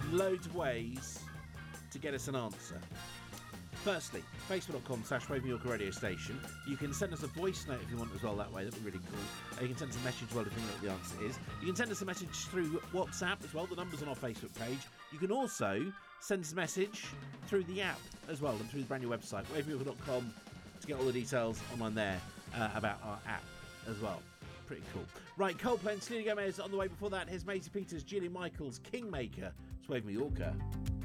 loads of ways to get us an answer. Firstly, facebook.com/Wave Mallorca radio station. You can send us a voice note if you want as well that way. That'd be really cool. You can send us a message as well if you know what the answer is. You can send us a message through WhatsApp as well. The number's on our Facebook page. You can also send us a message through the app as well and through the brand new website, wavemallorca.com, to get all the details online there about our app as well. Pretty cool. Right, Coldplay and Selena Gomez on the way. Before that, here's Maisie Peters, Julie Michaels, Kingmaker. It's Wave Mallorca.